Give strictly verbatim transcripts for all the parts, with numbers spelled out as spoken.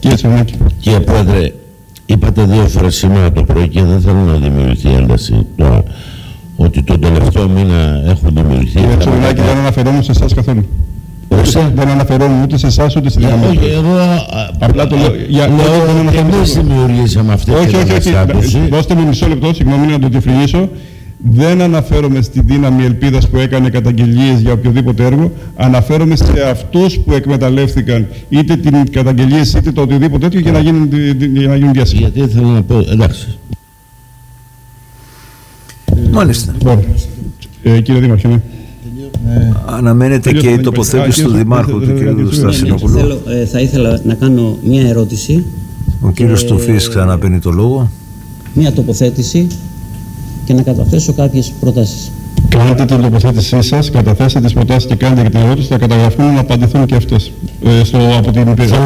Κύριε Τσιμάκη. Κύριε Πρόεδρε, είπατε δύο φορές σήμερα το πρωί και δεν θέλω να δημιουργηθεί ένταση τώρα, ότι τον τελευταίο μήνα έχουν δημιουργηθεί. Κύριε Τσιμάκη, δεν αναφερόμουν σε εσάς καθόλου. Όσα. Δεν αναφερόμουν ούτε σε εσάς ούτε στη Δημοκρατία. Όχι, εγώ απλά το λέω. Λέω ότι εμείς δημιουργήσαμε αυτή την κατάσταση. Δώστε μου μισό λεπτό, συγγνώμη να το διευκρινίσω. Δεν αναφέρομαι στη δύναμη ελπίδας που έκανε καταγγελίες για οποιοδήποτε έργο. Αναφέρομαι σε αυτούς που εκμεταλλεύτηκαν είτε την καταγγελίες είτε το οτιδήποτε τέτοιο για να γίνουν, για να γίνουν διασύμβαση. Γιατί θέλω να πω, εντάξει. Μάλιστα. Ε, κύριε Δήμαρχε, ναι. Ε, Αναμένεται και η τοποθέτηση του Δημάρχου, του κ. Στασινοπούλου. Ε, θα ήθελα να κάνω μία ερώτηση. Ο κύριος ε, Στουφής ξαναπαίνει το λόγο. Μία τοποθέτηση και να καταθέσω κάποιες προτάσεις. Κάντε την τοποθέτησή σας, καταθέσετε τις προτάσεις και κάνετε και την ερώτηση, θα καταγραφούν να απαντηθούν και αυτές. Ε, στο, από την υπηρεσία.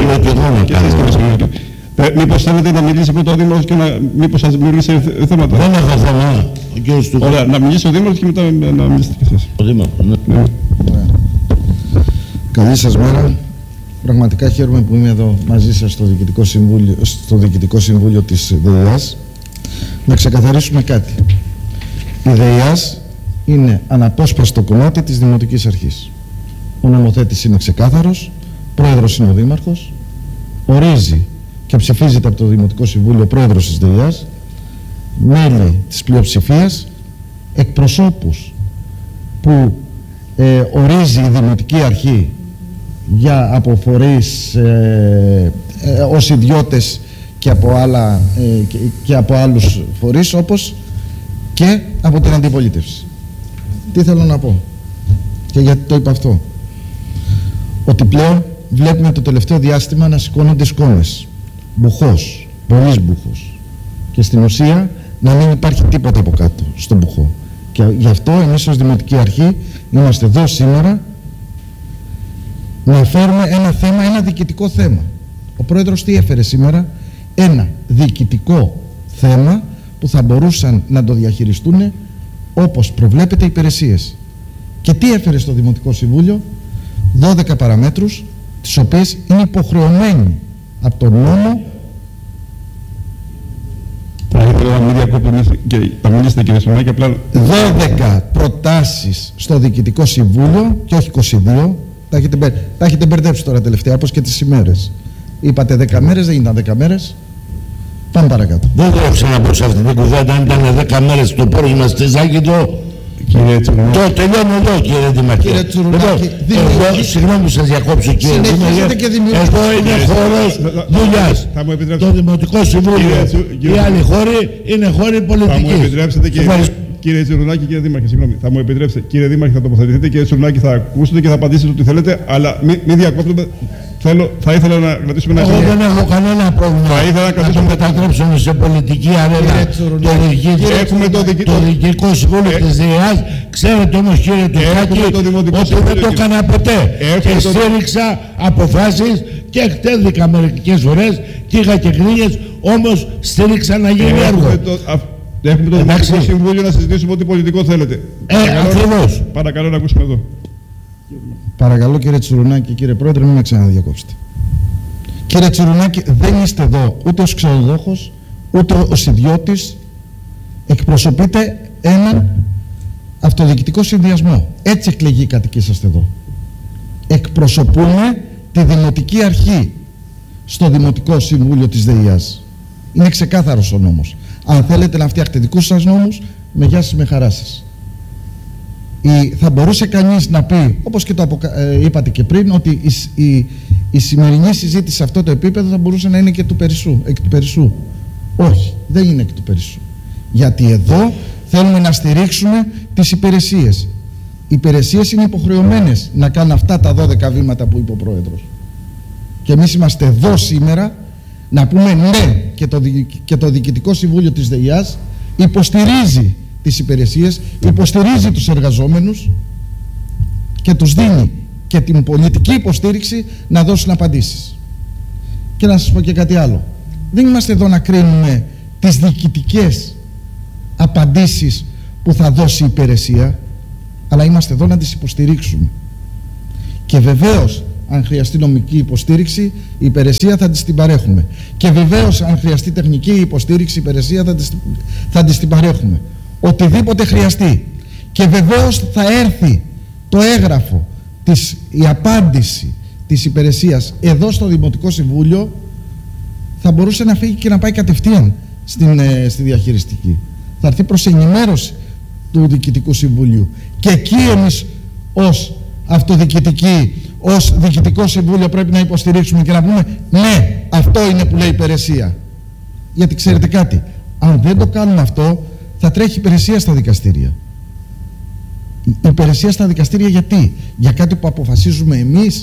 Μήπως θέλετε να μιλήσει πρώτα ο Δήμαρχος και να, μήπως σας δημιουργήσει θέματα. Δεν έχω θέμα. Ωραία, να μιλήσει ο Δήμαρχος και μετά να μιλήσετε και εσείς. Ο Δήμαρχος, ναι. ναι. Καλή σας μέρα. Πραγματικά χαίρομαι που είμαι εδώ μαζί σας στο Διοικητικό Συμβούλιο, στο Διοικητικό Συμβούλιο της ΔΕΙΑΣ. Να ξεκαθαρίσουμε κάτι. Η ΔΕΙΑΣ είναι αναπόσπαστο κομμάτι της Δημοτικής Αρχής. Ο νομοθέτης είναι ξεκάθαρος, πρόεδρος είναι ο Δήμαρχος, ορίζει και ψηφίζεται από το Δημοτικό Συμβούλιο ο πρόεδρος της ΔΕΙΑΣ, μέλη της πλειοψηφίας, εκπροσώπους που ε, ορίζει η Δημοτική Αρχή για από φορείς ε, ε, ως ιδιώτες και από, άλλα, ε, και, και από άλλους φορείς, όπως και από την αντιπολίτευση. Τι θέλω να πω και γιατί το είπα αυτό? Ότι πλέον βλέπουμε το τελευταίο διάστημα να σηκώνονται σκόνες, μπουχός, πολύς μπουχος, και στην ουσία να μην υπάρχει τίποτα από κάτω στον μπουχό. Και γι' αυτό εμείς ως Δημοτική Αρχή είμαστε εδώ σήμερα να φέρουμε ένα θέμα, ένα διοικητικό θέμα. Ο πρόεδρος τι έφερε σήμερα? Ένα διοικητικό θέμα που θα μπορούσαν να το διαχειριστούν όπως προβλέπεται οι υπηρεσίες. Και τι έφερε στο Δημοτικό Συμβούλιο? δώδεκα παραμέτρους, τις οποίες είναι υποχρεωμένοι από τον νόμο. Θα ήθελα να μην διακόπτω και θα μιλήσετε, κύριε Σιμάκη, απλά δώδεκα προτάσεις στο Διοικητικό Συμβούλιο και όχι είκοσι δύο. Τα έχετε, μπε... τα έχετε μπερδέψει τώρα τελευταία, όπως και τις ημέρες. Είπατε δέκα μέρες, δεν ήταν δέκα μέρες. Πάμε παρακάτω. Δεν θέλω ξαναπώ σε αυτή την κουβέντα. Αν ήταν δέκα μέρες το πρόγραμμα στη Ζάκητο, κύριε Τσουρνάκη. Το τελειώνω εδώ, κύριε Δημαρχέ. Κύριε Τσουρνάκη, εγώ, συγγνώμη που σας διακόψω, κύριε Δημαρχέ. Εδώ είναι χώρος δουλειάς. Το Δημοτικό Συμβούλιο. Οι άλλοι χώροι είναι χώροι πολιτικοί. Θα μου επιτρέψετε, κύριε, κύριε Τσουρνάκη, κύριε Δήμαρχε, συγγνώμη. Θα μου επιτρέψετε, κύριε Δήμαρχε, θα τοποθετηθείτε, κύριε Τσουρνάκη, θα ακούσετε και θα απαντήσετε ό,τι θέλετε, αλλά μην μη διακόπτουμε. Θέλω, θα ήθελα να κρατήσουμε ένα. Εγώ δεν έχω κανένα πρόβλημα. Θα ήθελα να κρατήσουμε. Να το μετατρέψουμε σε πολιτική αρένα. Το Διοικητικό Συμβούλιο της ΔΕΙΑΣ. Ξέρετε όμως, κύριε Τουρκάκη, ότι δεν το έκανα ποτέ. Και στήριξα αποφάσεις και εκτέθηκα μερικές φορές και είχα και γκρίνιες, όμως στήριξα να γίνει έργο. Έχουμε το Δημοτικό Συμβούλιο να συζητήσουμε ό,τι πολιτικό θέλετε. Ε, ακριβώς. Παρακαλώ να ακούσουμε εδώ. Παρακαλώ, κύριε Τσουρουνάκη, κύριε Πρόεδρε, μην με ξαναδιακόψετε. Κύριε Τσουρουνάκη, δεν είστε εδώ ούτε ως ξενοδόχος, ούτε ως ιδιώτης. Εκπροσωπείτε έναν αυτοδιοικητικό συνδυασμό. Έτσι εκλεγήκατε και είσαστε εδώ. Εκπροσωπούμε τη Δημοτική Αρχή στο Δημοτικό Συμβούλιο της ΔΕΙΑΣ. Είναι ξεκάθαρος ο νόμος. Αν θέλετε να φτιάχετε δικούς σας νόμους, με γεια σας, με χαρά σας. Η, θα μπορούσε κανείς να πει, όπως και το αποκα... ε, είπατε και πριν, ότι η, η, η σημερινή συζήτηση σε αυτό το επίπεδο θα μπορούσε να είναι και του περισσού, εκ του περισσού. Όχι, δεν είναι εκ του περισσού. Γιατί εδώ θέλουμε να στηρίξουμε τις υπηρεσίες. Οι υπηρεσίες είναι υποχρεωμένες να κάνουν αυτά τα δώδεκα βήματα που είπε ο Πρόεδρος. Και εμείς είμαστε εδώ σήμερα να πούμε ναι, και το, και το Διοικητικό Συμβούλιο της ΔΕΙΑΣ υποστηρίζει τις υπηρεσίες, υποστηρίζει τους εργαζόμενους και τους δίνει και την πολιτική υποστήριξη να δώσουν απαντήσεις. Και να σας πω και κάτι άλλο. Δεν είμαστε εδώ να κρίνουμε τις διοικητικές απαντήσεις που θα δώσει η υπηρεσία, αλλά είμαστε εδώ να τις υποστηρίξουμε. Και βεβαίως, αν χρειαστεί νομική υποστήριξη, η υπηρεσία θα της την παρέχουμε. Και βεβαίως, αν χρειαστεί τεχνική υποστήριξη, η υπηρεσία θα της, θα της την παρέχουμε. Οτιδήποτε χρειαστεί. Και βεβαίως θα έρθει το έγγραφο, της, η απάντηση της υπηρεσίας εδώ στο Δημοτικό Συμβούλιο, θα μπορούσε να φύγει και να πάει κατευθείαν στην, ε, στη διαχειριστική. Θα έρθει προς ενημέρωση του Διοικητικού Συμβουλίου. Και εκεί εμείς ως αυτοδιοικητική, ως Διοικητικό Συμβούλιο πρέπει να υποστηρίξουμε και να πούμε ναι, αυτό είναι που λέει η υπηρεσία. Γιατί ξέρετε κάτι, αν δεν το κάνουμε αυτό, θα τρέχει υπηρεσία στα δικαστήρια. Η υπηρεσία στα δικαστήρια γιατί? Για κάτι που αποφασίζουμε εμείς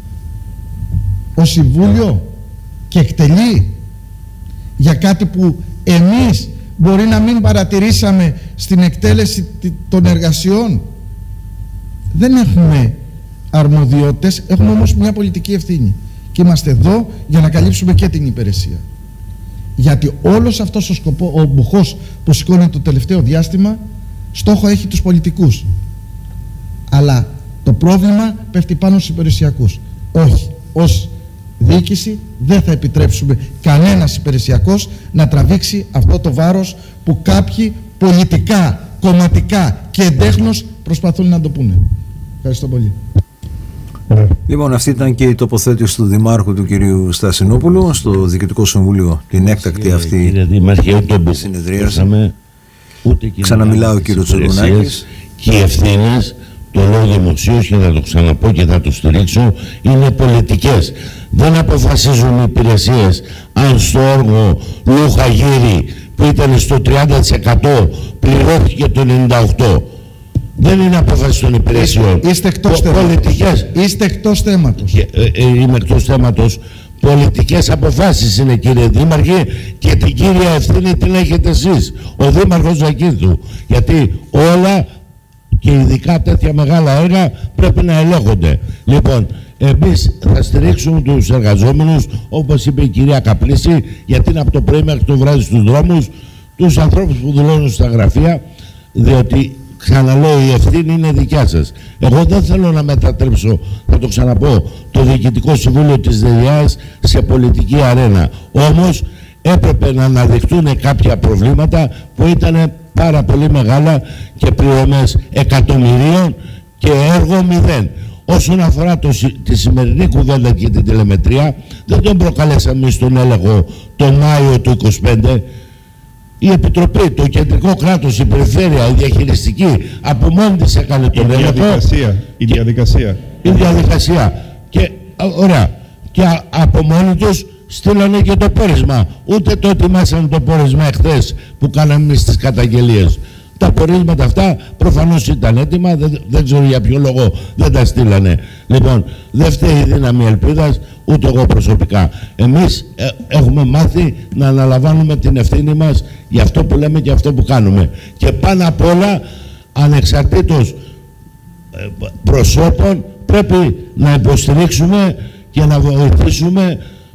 ως Συμβούλιο και εκτελεί? Για κάτι που εμείς μπορεί να μην παρατηρήσαμε στην εκτέλεση των εργασιών? Δεν έχουμε αρμοδιότητες, έχουμε όμως μια πολιτική ευθύνη και είμαστε εδώ για να καλύψουμε και την υπηρεσία. Γιατί όλος αυτός ο, σκοπό, ο μπουχός που σηκώνει το τελευταίο διάστημα στόχο έχει τους πολιτικούς, αλλά το πρόβλημα πέφτει πάνω στους υπηρεσιακούς. Όχι, ως διοίκηση δεν θα επιτρέψουμε κανένας υπηρεσιακός να τραβήξει αυτό το βάρος που κάποιοι πολιτικά, κομματικά και εντέχνος προσπαθούν να το πούνε. Ευχαριστώ πολύ. Λοιπόν, αυτή ήταν και η τοποθέτηση του Δημάρχου του κυρίου Στασινόπουλου στο Διοικητικό Συμβούλιο, την έκτακτη αυτή συνεδρίαση. Ξαναμιλάω ο κύριος Τσουρνάκης. Και οι ευθύνες, το λέω δημοσίως και θα το ξαναπώ και θα το στηρίξω, είναι πολιτικές. Δεν αποφασίζουν οι υπηρεσίες αν στο όργο Λούχα Γύρι που ήταν στο τριάντα τοις εκατό πληρώθηκε το ενενήντα οκτώ τοις εκατό. Δεν είναι απόφαση των υπηρεσιών. Είστε εκτός πολιτικές. Είστε εκτός θέματος. Και, ε, ε, είμαι εκτός θέματος. Πολιτικές αποφάσεις είναι, κύριε Δήμαρχε, και την κύρια ευθύνη την έχετε εσείς, ο Δήμαρχος Ζακύρτου. Γιατί όλα και ειδικά τέτοια μεγάλα έργα πρέπει να ελέγχονται. Λοιπόν, εμείς θα στηρίξουμε τους εργαζόμενους, όπως είπε η κυρία Καπλήση, γιατί είναι από το πρωί μέχρι το βράδυ στους δρόμους, τους ανθρώπους που δουλεύουν στα γραφεία, διότι ξαναλέω, η ευθύνη είναι δικιά σας. Εγώ δεν θέλω να μετατρέψω, θα το ξαναπώ, το Διοικητικό Συμβούλιο της ΔΕΙΑΣ σε πολιτική αρένα. Όμως έπρεπε να αναδειχτούν κάποια προβλήματα που ήταν πάρα πολύ μεγάλα και πληρωμές εκατομμυρίων και έργο μηδέν. Όσον αφορά το, τη σημερινή κουβέντα και την τηλεμετρία, δεν τον προκαλέσαμε εμείς τον έλεγχο τον Μάιο του είκοσι πέντε. Η Επιτροπή, το κεντρικό κράτος, η περιφέρεια, η διαχειριστική, από μόνη της έκανε τον έλεγχο. Διαδικασία, η διαδικασία. Η διαδικασία. Και, ωραία. Και α, από μόνοι τους στείλανε και το πόρισμα. Ούτε το ετοιμάσαν το πόρισμα εχθές που κάναμε εμείς τις καταγγελίες. Τα πορίσματα αυτά προφανώς ήταν έτοιμα, δεν, δεν ξέρω για ποιο λόγο δεν τα στείλανε. Λοιπόν, δεν φταίει η δύναμη ελπίδας, ούτε εγώ προσωπικά. Εμείς ε, έχουμε μάθει να αναλαμβάνουμε την ευθύνη μας για αυτό που λέμε και αυτό που κάνουμε. Και πάνω απ' όλα, ανεξαρτήτως ε, προσώπων, πρέπει να υποστηρίξουμε και να βοηθήσουμε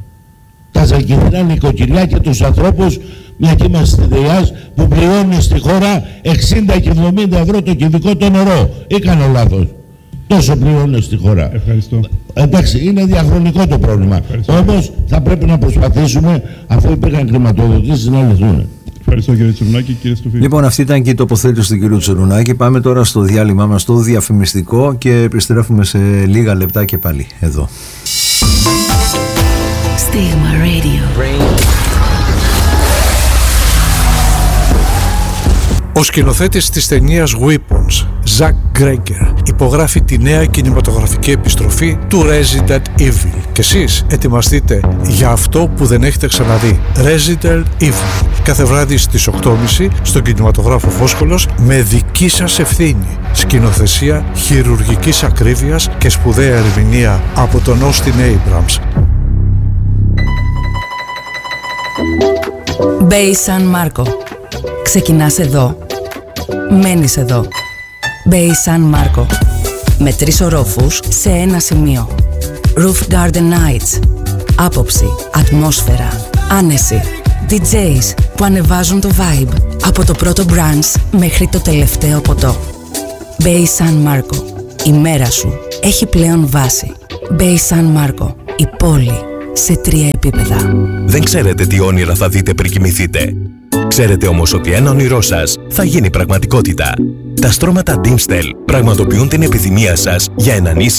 τα ζακυνθινά νοικοκυριά και τους ανθρώπους, μια και είμαστε στη ΔΕΙΑΣ, που πληρώνουν στη χώρα εξήντα και εβδομήντα ευρώ το κυβικό το νερό. Ή κάνω λάθος? Τόσο πληρώνουν στη χώρα. Ευχαριστώ. Εντάξει, είναι διαχρονικό το πρόβλημα. Όμως θα πρέπει να προσπαθήσουμε, αφού υπήρχαν χρηματοδοτήσεις, να λυθούν. Ευχαριστώ κύριε Τσουρνάκη. Κύριε Στουφή. Λοιπόν, αυτή ήταν και η τοποθέτηση του κύριου Τσουρνάκη. Πάμε τώρα στο διάλειμμα μας, το διαφημιστικό, και επιστρέφουμε σε λίγα λεπτά και πάλι εδώ. Stigma Radio. Ο σκηνοθέτης της ταινίας Weapons, Zack Greger, υπογράφει τη νέα κινηματογραφική επιστροφή του Resident Evil. Και εσείς ετοιμαστείτε για αυτό που δεν έχετε ξαναδεί. Resident Evil. Κάθε βράδυ στις οκτώ και μισή στον κινηματογράφο Φόσκολος, με δική σας ευθύνη. Σκηνοθεσία χειρουργικής ακρίβειας και σπουδαία ερμηνεία από τον Austin Abrams. Bay San Marco. Ξεκινάς εδώ. Μένεις εδώ. Bay San Marco. Με τρεις ορόφους σε ένα σημείο. Roof Garden Nights. Άποψη, ατμόσφαιρα, άνεση. ντι τζέις που ανεβάζουν το vibe. Από το πρώτο brunch μέχρι το τελευταίο ποτό. Bay San Marco. Η μέρα σου έχει πλέον βάση. Bay San Marco. Η πόλη σε τρία επίπεδα. Δεν ξέρετε τι όνειρα θα δείτε πριν κοιμηθείτε. Ξέρετε όμως ότι ένα όνειρό σας θα γίνει πραγματικότητα. Τα στρώματα Dimstel πραγματοποιούν την επιθυμία σας για έναν ήσυχο